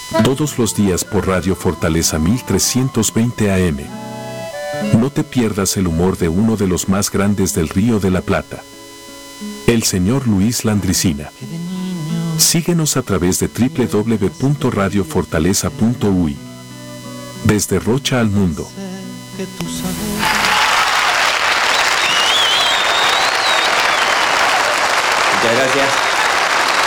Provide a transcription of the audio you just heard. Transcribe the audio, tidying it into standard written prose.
Todos los días por Radio Fortaleza 1320 AM. No te pierdas el humor de uno de los más grandes del Río de la Plata, el señor Luis Landricina. Síguenos a través de www.radiofortaleza.uy. Desde Rocha al mundo. Muchas gracias.